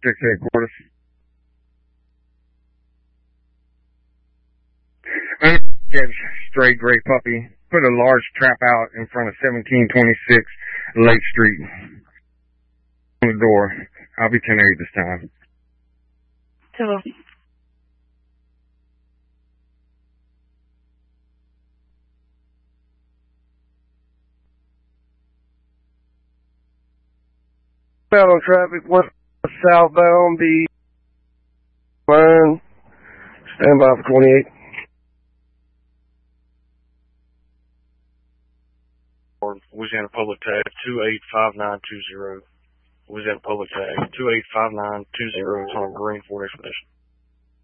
6 headquarters. Stray gray puppy. Put a large trap out in front of 1726 Lake Street. On the door. I'll be 10-8 this time. Hello. Out on traffic, west southbound, the line. Stand by for 28. Louisiana Public Tag 285920. Louisiana Public Tag 285920 is on a green Ford Expedition.